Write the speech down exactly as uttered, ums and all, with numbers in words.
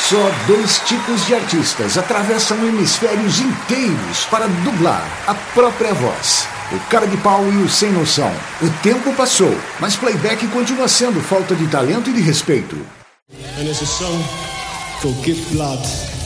Só dois tipos de artistas atravessam hemisférios inteiros para dublar a própria voz. O cara de pau e o sem noção. O tempo passou, mas playback continua sendo falta de talento e de respeito. And it's a song called Give Blood.